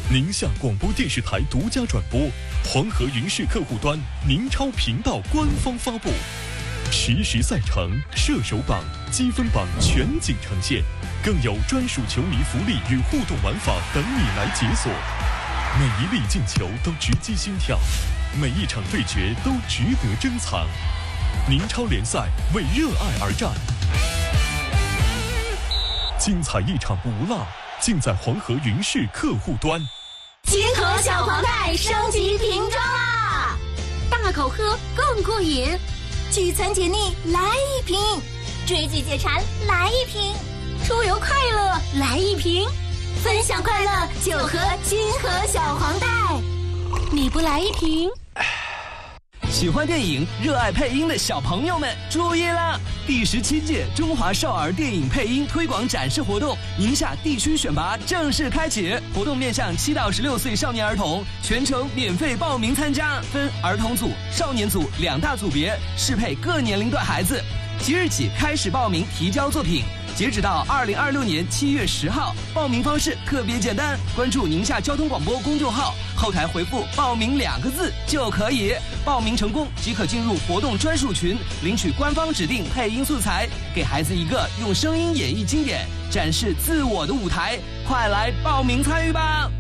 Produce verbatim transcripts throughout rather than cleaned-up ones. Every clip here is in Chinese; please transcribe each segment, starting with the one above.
宁夏广播电视台独家转播，黄河云视客户端宁超频道官方发布，实时赛程、射手榜、积分榜全景呈现，更有专属球迷福利与互动玩法等你来解锁。每一粒进球都直击心跳，每一场对决都值得珍藏。宁超联赛为热爱而战，精彩一场不落，尽在黄河云视客户端。 金河小黄袋升级瓶装啦！大口喝更过瘾，聚餐解腻来一瓶，追剧解馋来一瓶，出游快乐来一瓶，分享快乐就喝金河小黄袋。你不来一瓶？ 喜欢电影、热爱配音的小朋友们注意啦！第十七届中华少儿电影配音推广展示活动宁夏地区选拔正式开启，活动面向七到十六岁少年儿童，全程免费报名参加，分儿童组、少年组两大组别，适配各年龄段孩子。即日起开始报名提交作品，截止到二零二六年七月十号。报名方式特别简单，关注宁夏交通广播公众号，后台回复报名两个字就可以。报名成功即可进入活动专属群，领取官方指定配音素材，给孩子一个用声音演绎经典、展示自我的舞台。快来报名参与吧！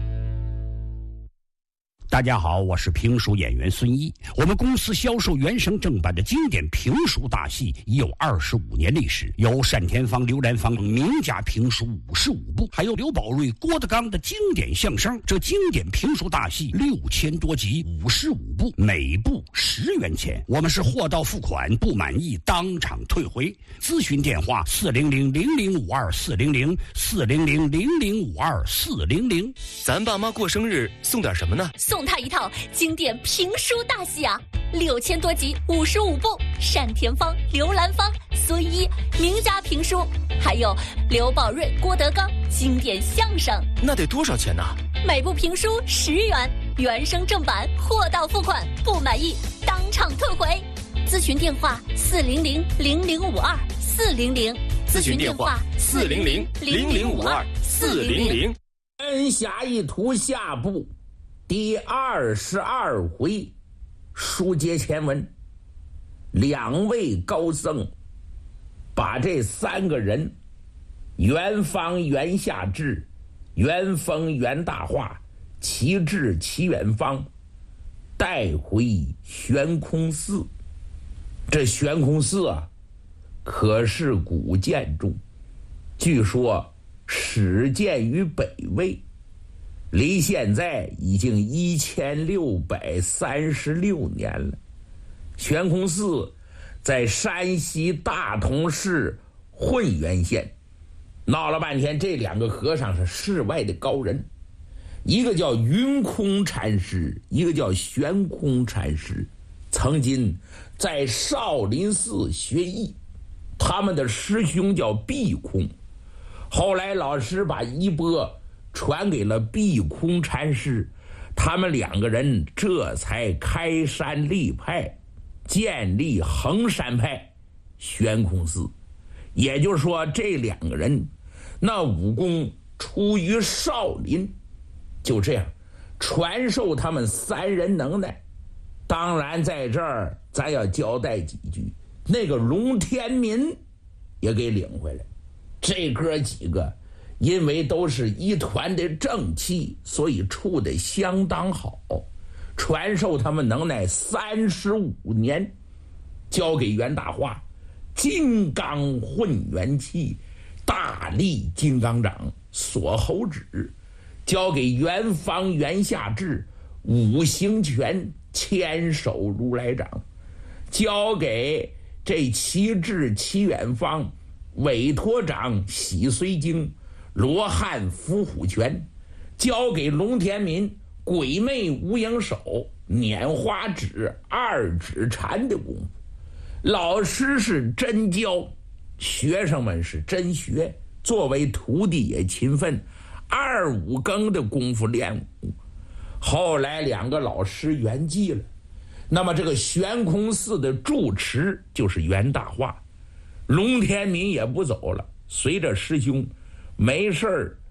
大家好，我是评书演员孙一。我们公司销售原声正版的经典评书大戏已有二十五年历史，有单田芳、刘兰芳名家评书五十五部，还有刘宝瑞、郭德纲的经典相声。这经典评书大戏六千多集，五十五部，每部十元钱。我们是货到付款，不满意当场退回。咨询电话：四零零零零五二四零零四零零零零五二四零零。 咱爸妈过生日送点什么呢？ 送他一套经典评书大戏啊，六千多集，五十五部，单田芳、刘兰芳、孙一名家评书，还有刘宝瑞、郭德纲经典相声。 那得多少钱呢？ 每部评书十元，原声正版，货到付款，不满意当场退回。咨询电话：四零零零零五二四零零。 咨询电话：四零零零零五二四零零。 恩侠一图下部第二十二回，书接前文，两位高僧把这三个人袁方、袁下智、袁峰、袁大化、齐智、齐远方带回悬空寺。这悬空寺啊，可是古建筑，据说始建于北魏，离现在已经一千六百三十六年了。悬空寺在山西大同市混元县，闹了半天，这两个和尚是世外的高人，一个叫云空禅师，一个叫悬空禅师，曾经在少林寺学艺。他们的师兄叫闭空，后来老师把衣钵传给了闭空禅师，他们两个人这才开山立派，建立衡山派悬空寺。也就是说，这两个人那武功出于少林，就这样传授他们三人能耐。当然在这儿咱要交代几句，那个龙天民也给领回来。这哥几个因为都是一团的正气，所以处得相当好，传授他们能耐三十五年，交给袁大化金刚混元气，大力金刚掌锁喉指，交给袁方、袁下智五行拳千手如来掌，交给这齐智、齐远方委托掌洗髓经罗汉伏虎拳，交给龙天民鬼魅无影手拈花指二指禅的功夫。老师是真教，学生们是真学，作为徒弟也勤奋，二五更的功夫练武。后来两个老师圆寂了，那么这个悬空寺的住持就是袁大化，龙天民也不走了，随着师兄没事儿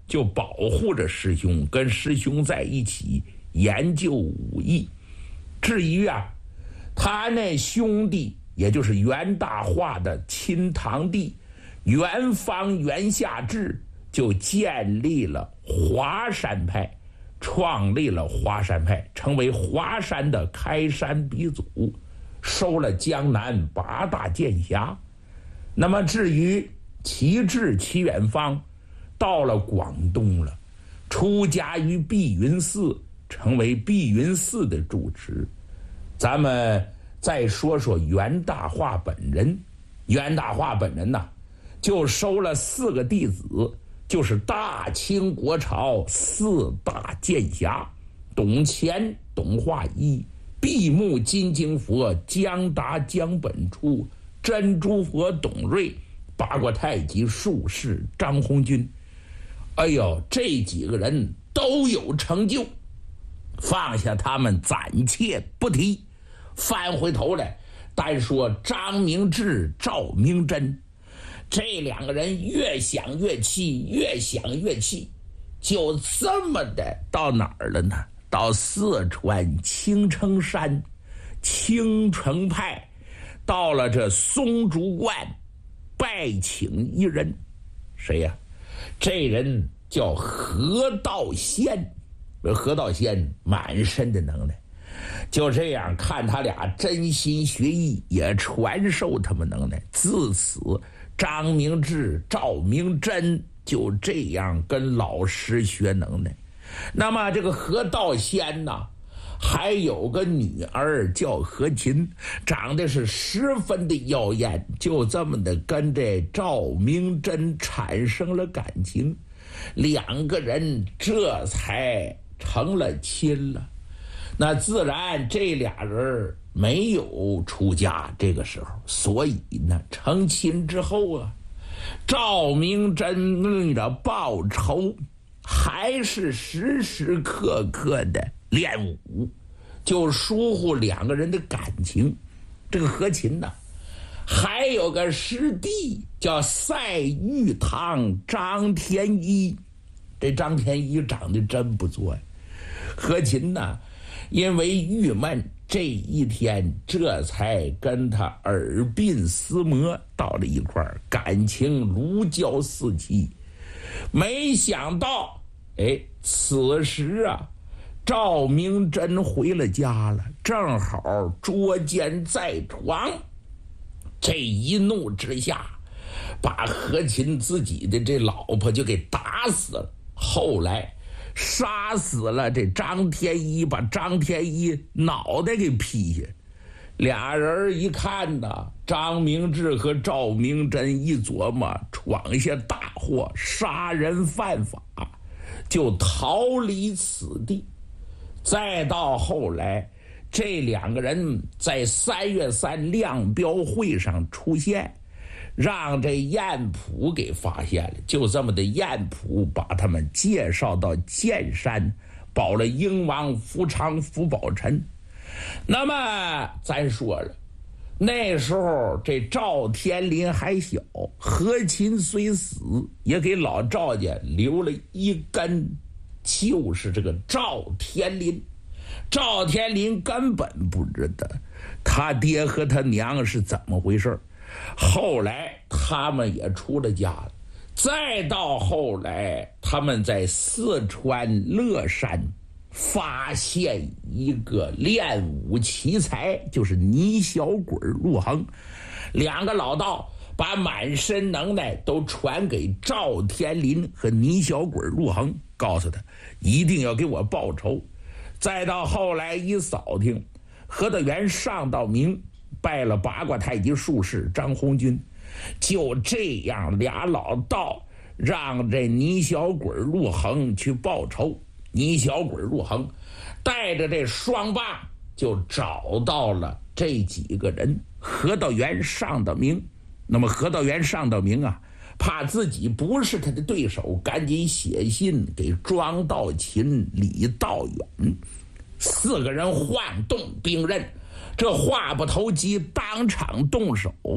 就保护着师兄，跟师兄在一起研究武艺。至于啊，他那兄弟，也就是袁大化的亲堂弟袁方袁下智，就建立了华山派，创立了华山派，成为华山的开山鼻祖，收了江南八大剑侠。那么至于齐志、齐远方，到了广东了，出家于碧云寺，成为碧云寺的住持。咱们再说说袁大化本人。袁大化本人呐，就收了四个弟子，就是大清国朝四大剑侠：董乾、董化一、闭目金睛佛江达、江本初、珍珠佛董瑞、八卦太极术士张红军。哎呦，这几个人都有成就，放下他们暂且不提，翻回头来单说张明志、赵明真，这两个人越想越气，越想越气，就这么的到哪儿了呢？到四川青城山青城派，到了这松竹观，拜请一人。谁呀、啊？这人叫何道仙。何道仙满身的能耐，就这样看他俩真心学艺，也传授他们能耐。自此张明志、赵明真就这样跟老师学能耐。那么这个何道仙呢，还有个女儿叫何琴，长得是十分的妖艳，就这么的跟这赵明真产生了感情，两个人这才成了亲了。那自然这俩人没有出家，这个时候，所以呢，成亲之后啊，赵明真为了报仇，还是时时刻刻的练武，就疏忽两个人的感情。这个何琴呢，还有个师弟叫赛玉堂张天一，这张天一长得真不错呀。何琴呢，因为郁闷，这一天这才跟他耳鬓厮磨到了一块儿，感情如胶似漆。没想到，哎，此时啊，赵明真回了家了，正好捉奸在床。这一怒之下，把何琴自己的这老婆就给打死了。后来杀死了这张天一，把张天一脑袋给劈下。俩人一看呐，张明志和赵明真一琢磨，闯下大祸，杀人犯法，就逃离此地。再到后来，这两个人在三月三亮标会上出现，让这燕普给发现了。就这么的，燕普把他们介绍到剑山，保了英王福昌、福宝臣。那么咱说了，那时候这赵天林还小，何琴虽死，也给老赵家留了一根，就是这个赵天林。赵天林根本不知道他爹和他娘是怎么回事，后来他们也出了家了。再到后来，他们在四川乐山发现一个练武奇才，就是倪小鬼陆恒。两个老道把满身能耐都传给赵天林和倪小鬼陆恒，告诉他一定要给我报仇。再到后来一扫听，何德元、上道明拜了八卦太极术士张红军。就这样，俩老道让这倪小鬼陆恒去报仇。倪小鬼陆恒带着这双棒就找到了这几个人，何道元、上道明。那么何道元、上道明啊，怕自己不是他的对手，赶紧写信给庄道勤、李道远，四个人晃动兵刃。这话不投机，当场动手。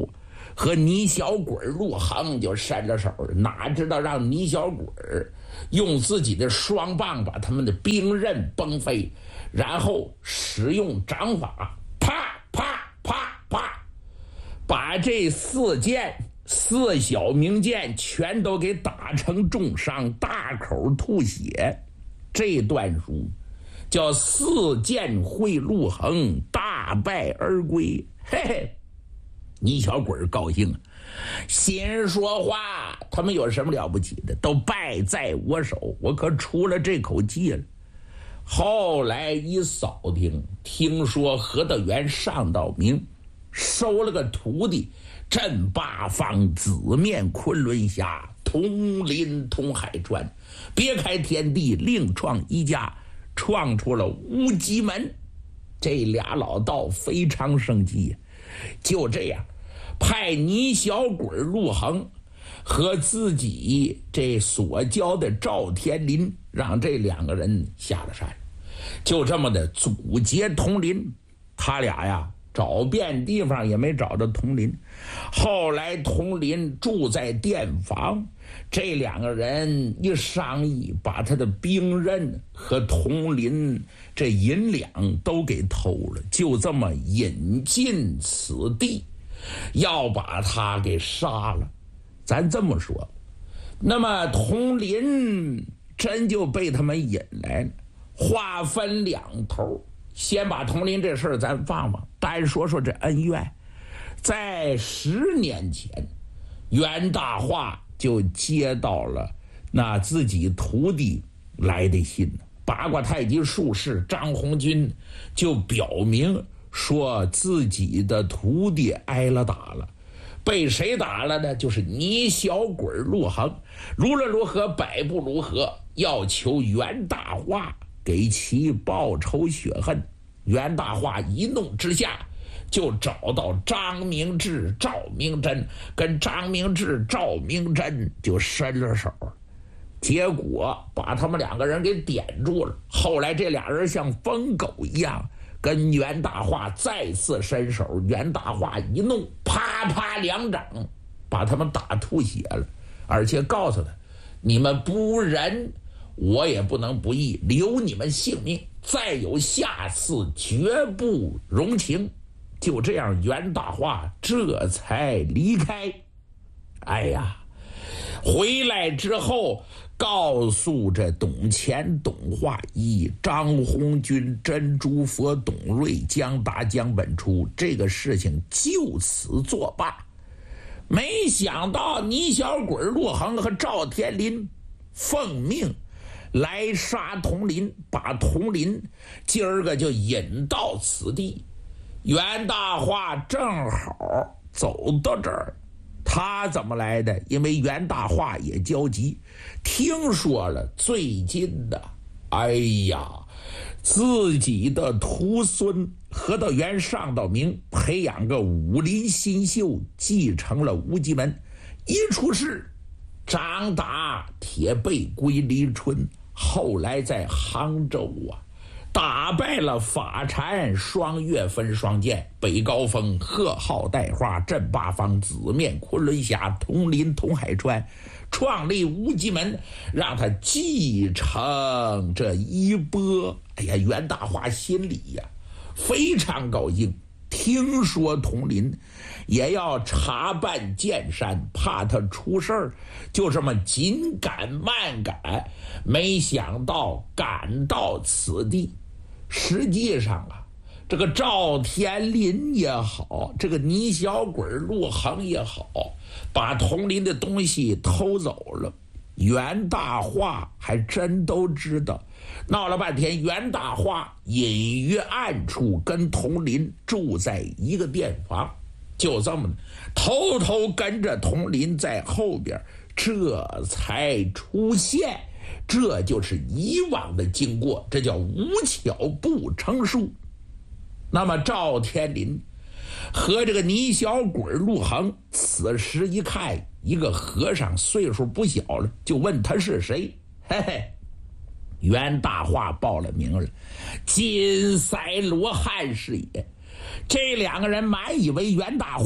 和倪小鬼陆恒就伸了手，哪知道让倪小鬼用自己的双棒把他们的兵刃崩飞，然后使用掌法，啪啪啪啪，把这四箭四小名箭全都给打成重伤，大口吐血。这段书叫四箭会陆恒，大败而归。嘿嘿，倪小鬼高兴，心说话，他们有什么了不起的，都败在我手，我可出了这口气了。后来一扫听，听说何德元、上道明收了个徒弟，镇八方，紫面昆仑峡，统领统海川，别开天地，另创一家，创出了无极门。这俩老道非常生气，就这样派倪小鬼陆恒和自己这所教的赵天林，让这两个人下了山，就这么的阻截佟林。他俩呀找遍地方也没找着佟林，后来佟林住在店房，这两个人一商议，把他的兵刃和佟林这银两都给偷了，就这么引进此地，要把他给杀了。咱这么说，那么佟林真就被他们引来了。话分两头，先把佟林这事儿咱放放，单说说这恩怨。在十年前，袁大化就接到了那自己徒弟来的信，八卦太极术士张红军就表明说自己的徒弟挨了打了。被谁打了呢？就是倪小鬼陆恒。无论如何，百步如何，要求袁大化给其报仇雪恨。袁大化一怒之下，就找到张明志、赵明真，跟张明志、赵明真就伸了手，结果把他们两个人给点住了。后来这俩人像疯狗一样跟袁大化再次伸手，袁大化一怒，啪啪两掌把他们打吐血了，而且告诉他，你们不仁，我也不能不义，留你们性命，再有下次绝不容情。就这样，袁大化这才离开。哎呀，回来之后告诉这董乾、董化一、张红军、珍珠佛、董瑞、江达、江本初，这个事情就此作罢。没想到倪小鬼陆恒和赵天林奉命来杀佟林，把佟林今儿个就引到此地。袁大化正好走到这儿，他怎么来的？因为袁大化也焦急，听说了最近的，哎呀，自己的徒孙何道元、上道明培养个武林新秀，继承了无极门，一出事张达铁背归离春，后来在杭州啊打败了法禅、双月分双剑、北高峰、贺浩带花、镇八方、紫面昆仑峡、统领统海川，创立无极门，让他继承这衣钵。哎呀，袁大化心里呀非常高兴，听说统领也要查办剑山，怕他出事儿，就这么紧赶慢赶，没想到赶到此地。实际上啊，这个赵天林也好，这个倪小鬼陆恒也好，把佟林的东西偷走了。袁大化还真都知道，闹了半天，袁大化隐于暗处跟佟林住在一个店房，就这么偷偷跟着佟林在后边，这才出现。这就是以往的经过，这叫无巧不成书。那么赵天林和这个倪小鬼陆恒此时一看，一个和尚岁数不小了，就问他是谁。嘿嘿，袁大化报了名了，金塞罗汉是也。这两个人满以为袁大化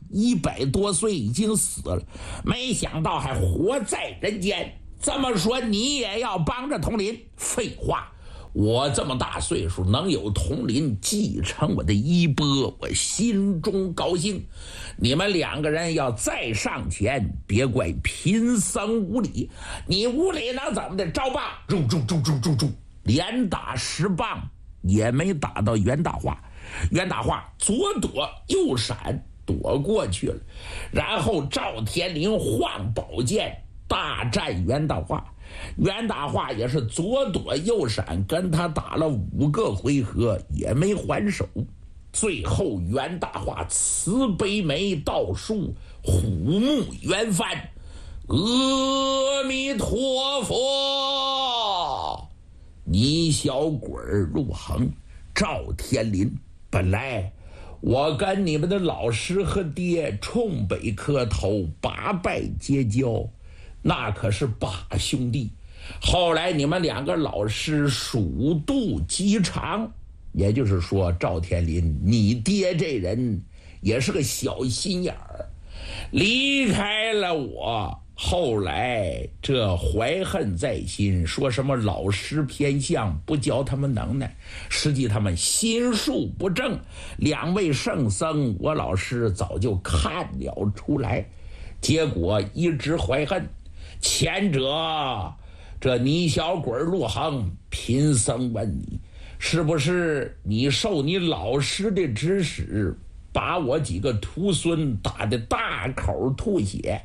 一百多岁已经死了，没想到还活在人间。这么说你也要帮着统领？废话，我这么大岁数，能有统领继承我的衣钵，我心中高兴。你们两个人要再上前，别怪贫僧无礼。你无礼能怎么的？招棒！住住住住住住！连打十棒也没打到袁大化。袁大化左躲右闪，躲过去了。然后赵天麟晃宝剑大战袁大化。袁大化也是左躲右闪，跟他打了五个回合也没还手。最后袁大化慈悲眉倒竖，虎目圆翻，阿弥陀佛。倪小鬼陆恒、赵天麟，本来我跟你们的老师和爹冲北磕头，八拜结交，那可是把兄弟。后来你们两个老师鼠肚鸡肠，也就是说赵天麟你爹这人也是个小心眼儿，离开了我，后来这怀恨在心，说什么老师偏向，不教他们能耐，实际他们心术不正。两位圣僧我老师早就看了出来，结果一直怀恨。前者这倪小鬼陆恒，贫僧问你，是不是你受你老师的指使，把我几个徒孙打得大口吐血？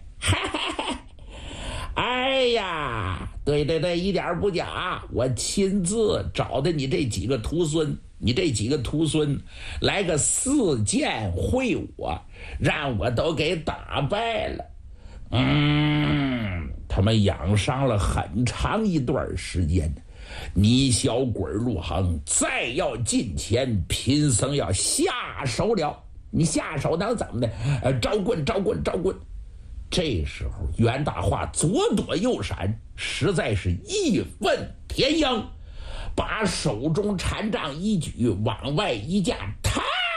哎呀，对对对，一点不假，我亲自找的你这几个徒孙，你这几个徒孙来个四剑会我，让我都给打败了。嗯，他们养伤了很长一段时间。你小鬼陆恒再要进前，贫僧要下手了。你下手能怎么的？呃，招棍招棍招棍。这时候袁大化左躲右闪，实在是义愤填膺，把手中禅杖一举，往外一架，啪！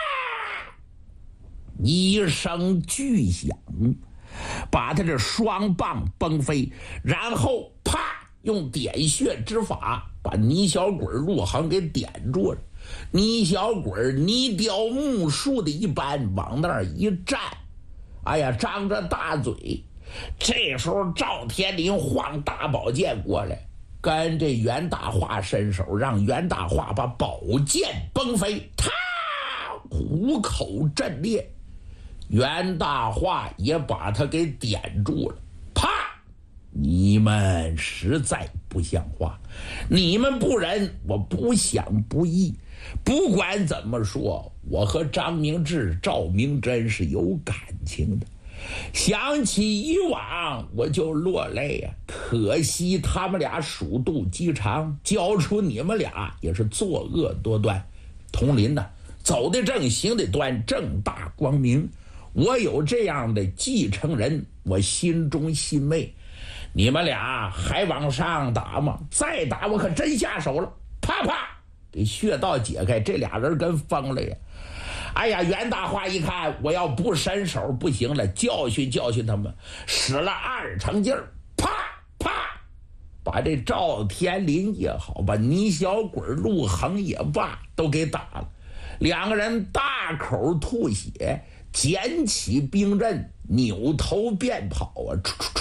一声巨响，把他这双棒崩飞，然后啪用点穴之法把倪小鬼陆恒给点住了。倪小鬼泥雕木树的一般往那儿一站，哎呀，张着大嘴。这时候赵天麟晃大宝剑过来，跟这袁大化伸手，让袁大化把宝剑崩飞，他虎口震裂。袁大化也把他给点住了，啪！你们实在不像话，你们不仁，我不想不义。不管怎么说，我和张明志、赵明真是有感情的，想起以往我就落泪啊！可惜他们俩鼠肚鸡肠，教出你们俩也是作恶多端。统领呢，走得正，行得端，正大光明。我有这样的继承人，我心中欣慰。你们俩还往上打吗？再打我可真下手了！啪啪，给穴道解开，这俩人跟疯了呀！哎呀，袁大化一看我要不伸手不行了，教训教训他们，使了二成劲儿，啪啪，把这赵天麟也好，把倪小鬼陆恒也罢，都给打了。两个人大口吐血，捡起兵刃，扭头便跑啊！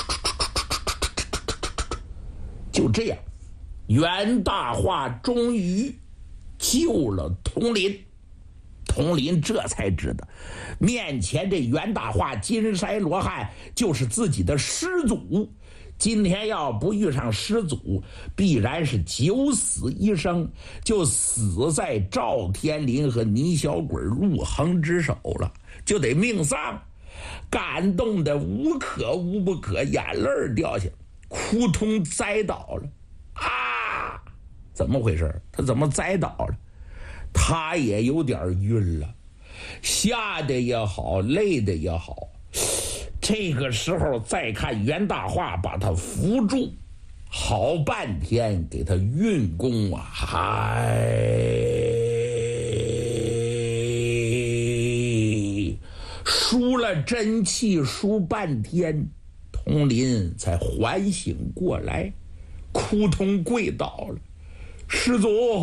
就这样，袁大化终于救了统领。统领这才知道，面前这袁大化金筛罗汉就是自己的师祖。今天要不遇上师祖，必然是九死一生，就死在赵天麟和倪小鬼陆恒之手了，就得命丧。感动的无可无不可，眼泪掉下，扑通栽倒了。啊，怎么回事？他怎么栽倒了？他也有点晕了，吓得也好，累的也好。这个时候再看袁大化把他扶住，好半天给他运功啊！嗨， 数了真气，数半天，佟林才缓醒过来，扑通跪倒了：“师祖，